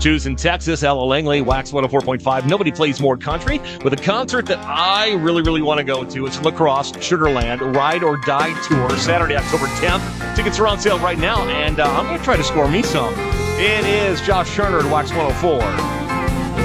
2's in Texas. Ella Langley, Wax 104.5. Nobody plays more country with a concert that I really want to go to. It's La Crosse, Sugarland, Ride or Die Tour, Saturday, October 10th. Tickets are on sale right now, and I'm going to try to score me some. It is Josh Turner at Wax 104.